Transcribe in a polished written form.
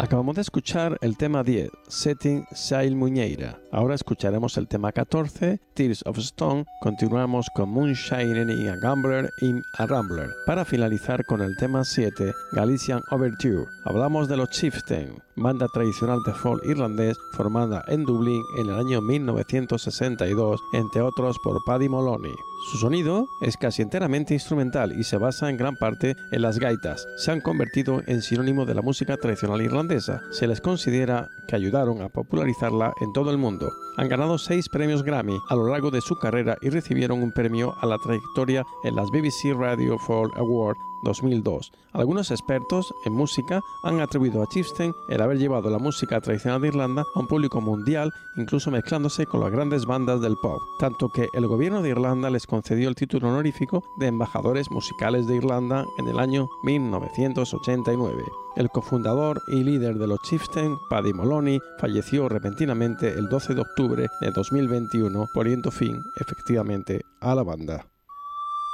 Acabamos de escuchar el tema 10, Setting Sail Muñeira. Ahora escucharemos el tema 14, Tears of Stone. Continuamos con Moonshine in a Gambler in a Rambler. Para finalizar con el tema 7, Galician Overture. Hablamos de los Chieftains, banda tradicional de folk irlandés formada en Dublín en el año 1962, entre otros por Paddy Moloney. Su sonido es casi enteramente instrumental y se basa en gran parte en las gaitas. Se han convertido en sinónimo de la música tradicional irlandesa. Se les considera que ayudaron a popularizarla en todo el mundo. Han ganado 6 premios Grammy a lo largo de su carrera y recibieron un premio a la trayectoria en las BBC Radio Folk Awards 2002. Algunos expertos en música han atribuido a Chieftains el haber llevado la música tradicional de Irlanda a un público mundial, incluso mezclándose con las grandes bandas del pop, tanto que el gobierno de Irlanda les concedió el título honorífico de embajadores musicales de Irlanda en el año 1989. El cofundador y líder de los Chieftains, Paddy Moloney, falleció repentinamente el 12 de octubre de 2021, poniendo fin efectivamente a la banda.